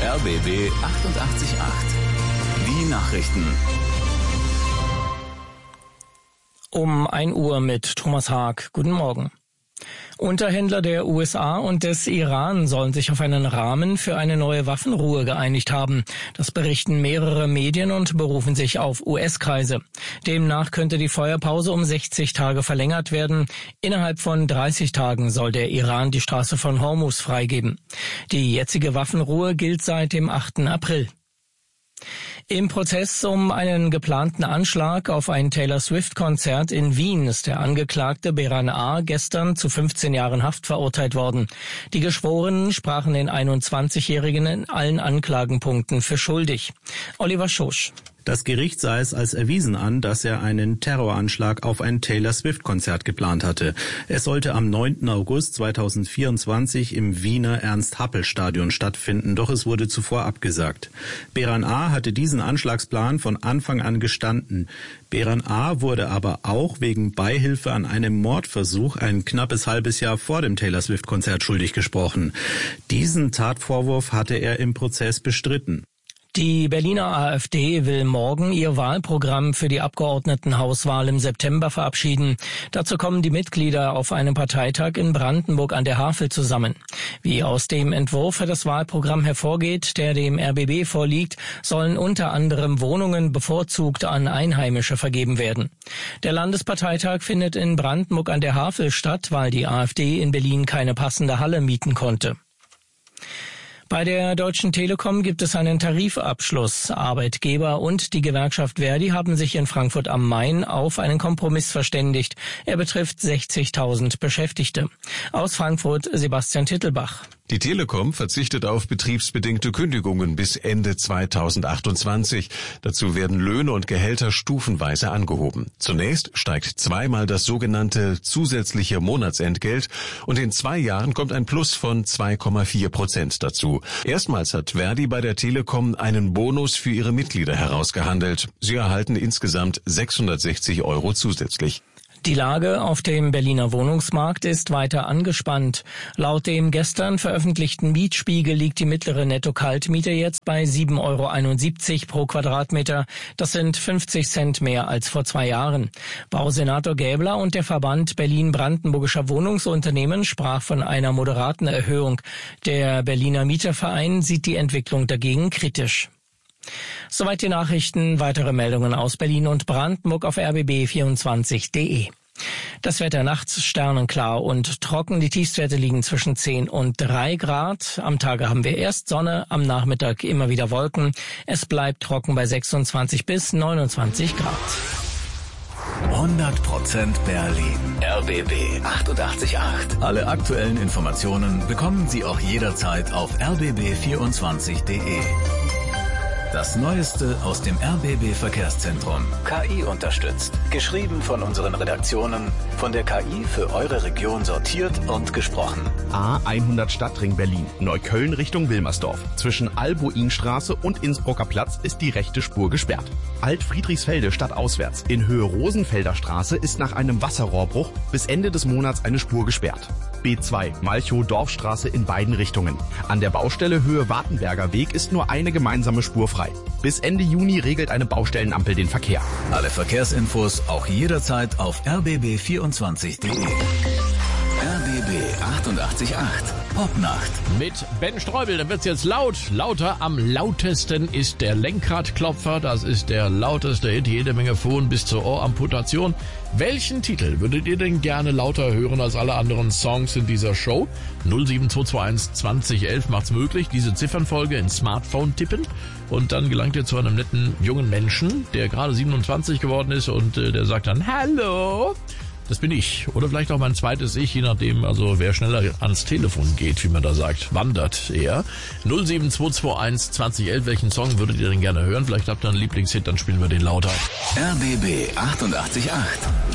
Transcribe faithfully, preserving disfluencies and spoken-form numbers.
R B B achtundachtzig Komma acht. Die Nachrichten. Um ein Uhr mit Thomas Haag. Guten Morgen. Unterhändler der U S A und des Iran sollen sich auf einen Rahmen für eine neue Waffenruhe geeinigt haben. Das berichten mehrere Medien und berufen sich auf U S-Kreise. Demnach könnte die Feuerpause um sechzig Tage verlängert werden. Innerhalb von dreißig Tagen soll der Iran die Straße von Hormuz freigeben. Die jetzige Waffenruhe gilt seit dem achten April. Im Prozess um einen geplanten Anschlag auf ein Taylor-Swift-Konzert in Wien ist der Angeklagte Beran A. gestern zu fünfzehn Jahren Haft verurteilt worden. Die Geschworenen sprachen den einundzwanzigjährigen in allen Anklagepunkten für schuldig. Oliver Schosch. Das Gericht sah es als erwiesen an, dass er einen Terroranschlag auf ein Taylor-Swift-Konzert geplant hatte. Es sollte am neunten August zweitausendvierundzwanzig im Wiener Ernst-Happel-Stadion stattfinden, doch es wurde zuvor abgesagt. Beran A. hatte diesen Anschlagsplan von Anfang an gestanden. Beran A. wurde aber auch wegen Beihilfe an einem Mordversuch ein knappes halbes Jahr vor dem Taylor-Swift-Konzert schuldig gesprochen. Diesen Tatvorwurf hatte er im Prozess bestritten. Die Berliner AfD will morgen ihr Wahlprogramm für die Abgeordnetenhauswahl im September verabschieden. Dazu kommen die Mitglieder auf einem Parteitag in Brandenburg an der Havel zusammen. Wie aus dem Entwurf für das Wahlprogramm hervorgeht, der dem R B B vorliegt, sollen unter anderem Wohnungen bevorzugt an Einheimische vergeben werden. Der Landesparteitag findet in Brandenburg an der Havel statt, weil die AfD in Berlin keine passende Halle mieten konnte. Bei der Deutschen Telekom gibt es einen Tarifabschluss. Arbeitgeber und die Gewerkschaft Verdi haben sich in Frankfurt am Main auf einen Kompromiss verständigt. Er betrifft sechzigtausend Beschäftigte. Aus Frankfurt Sebastian Tittelbach. Die Telekom verzichtet auf betriebsbedingte Kündigungen bis Ende zweitausendachtundzwanzig. Dazu werden Löhne und Gehälter stufenweise angehoben. Zunächst steigt zweimal das sogenannte zusätzliche Monatsentgelt und in zwei Jahren kommt ein Plus von zwei Komma vier Prozent dazu. Erstmals hat Verdi bei der Telekom einen Bonus für ihre Mitglieder herausgehandelt. Sie erhalten insgesamt sechshundertsechzig Euro zusätzlich. Die Lage auf dem Berliner Wohnungsmarkt ist weiter angespannt. Laut dem gestern veröffentlichten Mietspiegel liegt die mittlere Netto-Kaltmiete jetzt bei sieben Euro einundsiebzig pro Quadratmeter. Das sind fünfzig Cent mehr als vor zwei Jahren. Bausenator Gäbler und der Verband Berlin-Brandenburgischer Wohnungsunternehmen sprach von einer moderaten Erhöhung. Der Berliner Mieterverein sieht die Entwicklung dagegen kritisch. Soweit die Nachrichten. Weitere Meldungen aus Berlin und Brandenburg auf r b b vierundzwanzig punkt d e. Das Wetter nachts sternenklar und trocken. Die Tiefstwerte liegen zwischen zehn und drei Grad. Am Tage haben wir erst Sonne, am Nachmittag immer wieder Wolken. Es bleibt trocken bei sechsundzwanzig bis neunundzwanzig Grad. hundert Prozent Berlin. R B B achtundachtzig Komma acht. Alle aktuellen Informationen bekommen Sie auch jederzeit auf r b b vierundzwanzig punkt d e. Das Neueste aus dem R B B-Verkehrszentrum. K I unterstützt. Geschrieben von unseren Redaktionen. Von der K I für eure Region sortiert und gesprochen. A hundert Stadtring Berlin. Neukölln Richtung Wilmersdorf. Zwischen Albuinstraße und Innsbrucker Platz ist die rechte Spur gesperrt. Alt-Friedrichsfelde stadtauswärts. In Höhe Rosenfelder Straße ist nach einem Wasserrohrbruch bis Ende des Monats eine Spur gesperrt. B zwei, Malchow-Dorfstraße in beiden Richtungen. An der Baustelle Höhe Wartenberger Weg ist nur eine gemeinsame Spur frei. Bis Ende Juni regelt eine Baustellenampel den Verkehr. Alle Verkehrsinfos auch jederzeit auf r b b vierundzwanzig punkt d e. R B B achtundachtzig Komma acht. Popnacht. Mit Ben Streubel, da wird's jetzt laut. Lauter am lautesten ist der Lenkradklopfer. Das ist der lauteste Hit. Jede Menge Phon bis zur Ohramputation. Welchen Titel würdet ihr denn gerne lauter hören als alle anderen Songs in dieser Show? null sieben zwei zwei eins zwanzig elf macht's möglich, diese Ziffernfolge ins Smartphone tippen. Und dann gelangt ihr zu einem netten jungen Menschen, der gerade siebenundzwanzig geworden ist und äh, der sagt dann Hallo. Das bin ich. Oder vielleicht auch mein zweites Ich, je nachdem, also wer schneller ans Telefon geht, wie man da sagt, wandert er. null sieben zwei zwei eins zwanzig elf, welchen Song würdet ihr denn gerne hören? Vielleicht habt ihr einen Lieblingshit, dann spielen wir den lauter. R B B achtundachtzig Komma acht.